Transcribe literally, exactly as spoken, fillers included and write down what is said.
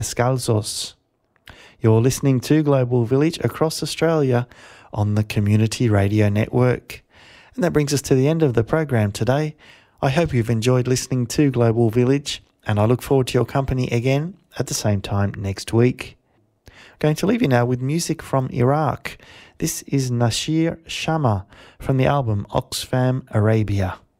Descalzos. You're listening to Global Village across Australia on the Community Radio Network. And that brings us to the end of the program today. I hope you've enjoyed listening to Global Village, and I look forward to your company again at the same time next week. I'm going to leave you now with music from Iraq. This is Nasir Shama from the album Oxfam Arabia.